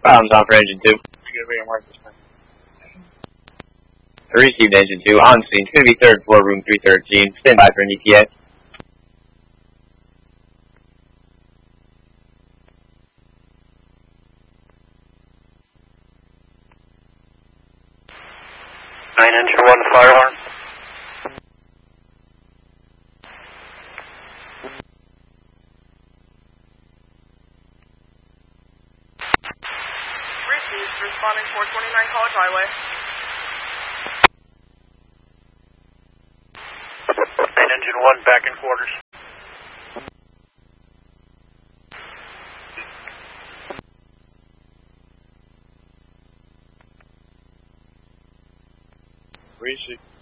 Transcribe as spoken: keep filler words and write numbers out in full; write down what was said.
Bottoms on for engine two. Received engine two on scene. It's going to be third floor, room three thirteen. Stand by for an E T A. Nine engine one, fire alarm. Received, responding four twenty-nine College Highway. Nine engine one, back in quarters. Received.